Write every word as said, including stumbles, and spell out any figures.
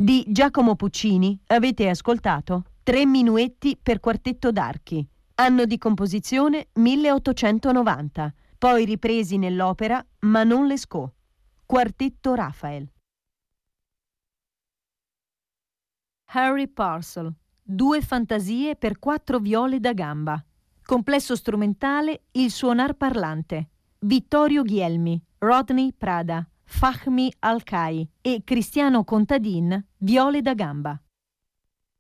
Di Giacomo Puccini avete ascoltato Tre minuetti per quartetto d'archi, anno di composizione milleottocentonovanta, poi ripresi nell'opera Manon Lescaut. Quartetto Raphael. Harry Parcel, due fantasie per quattro viole da gamba. Complesso strumentale Il suonar parlante. Vittorio Ghielmi, Rodney Prada, Fahmi Al-Kai e Cristiano Contadin, viole da gamba.